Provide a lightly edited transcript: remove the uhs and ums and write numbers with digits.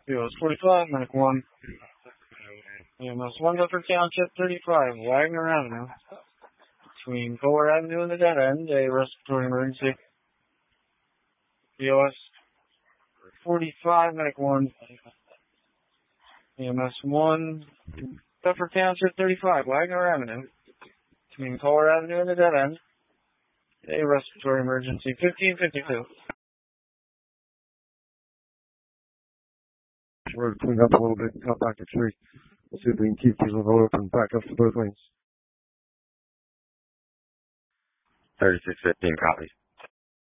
EOS 45, Medic 1. EMS 1, Bedford Township 35, Wagner Avenue. Between Kohler Avenue and the dead end, a respiratory emergency. EOS 45, Medic 1. EMS 1, Bedford Township 35, Wagner Avenue. Between Kohler Avenue and the dead end, a respiratory emergency. 1552. We're going to clean up a little bit and cut back the tree. Let's see if we can keep these road open back up to both lanes. 3615 copies.